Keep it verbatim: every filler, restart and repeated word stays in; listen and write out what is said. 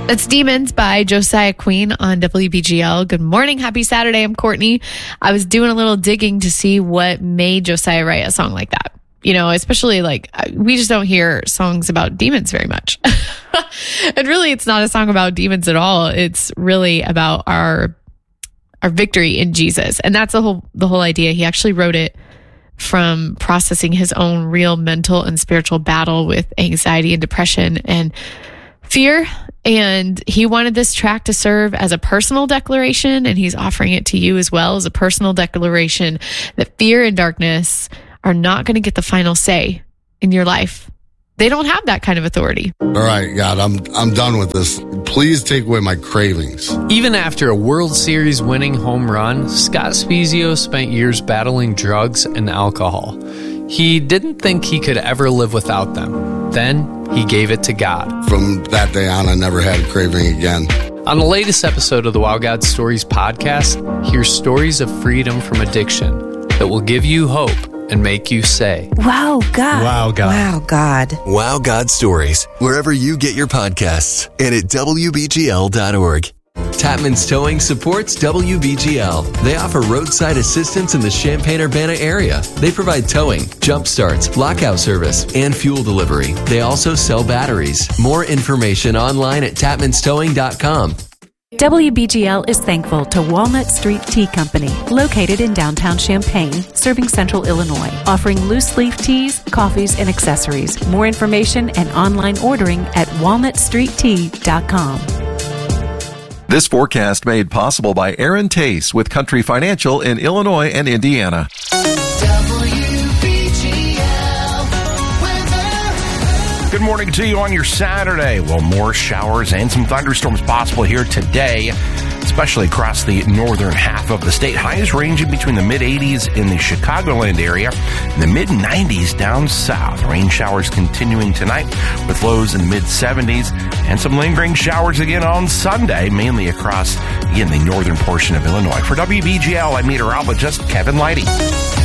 That's Demons by Josiah Queen on W B G L. Good morning. Happy Saturday. I'm Courtney. I was doing a little digging to see what made Josiah write a song like that. You know, especially like we just don't hear songs about demons very much. And really, it's not a song about demons at all. It's really about our our victory in Jesus. And that's the whole the whole idea. He actually wrote it from processing his own real mental and spiritual battle with anxiety and depression and fear. And he wanted this track to serve as a personal declaration, and he's offering it to you as well as a personal declaration that fear and darkness are not going to get the final say in your life. They don't have that kind of authority. All right, God, I'm I'm done with this. Please take away my cravings. Even after a World Series winning home run, Scott Spiezio spent years battling drugs and alcohol. He didn't think he could ever live without them. Then he gave it to God. From that day on, I never had a craving again. On the latest episode of the Wow God Stories podcast, hear stories of freedom from addiction that will give you hope and make you say, Wow, God. Wow, God. Wow, God. Wow God Stories, wherever you get your podcasts and at W B G L dot org. Tapman's Towing supports W B G L. They offer roadside assistance in the Champaign-Urbana area. They provide towing, jump starts, lockout service, and fuel delivery. They also sell batteries. More information online at tapmans towing dot com. W B G L is thankful to Walnut Street Tea Company, located in downtown Champaign, serving central Illinois, offering loose leaf teas, coffees, and accessories. More information and online ordering at walnut street tea dot com. This forecast made possible by Aaron Tace with Country Financial in Illinois and Indiana. Good morning to you on your Saturday. Well, more showers and some thunderstorms possible here today, especially across the northern half of the state. Highs ranging between the mid eighties in the Chicagoland area and the mid nineties down south. Rain showers continuing tonight with lows in the mid seventies and some lingering showers again on Sunday, mainly across, again, the northern portion of Illinois. For W B G L, I'm meteorologist Kevin Leidy.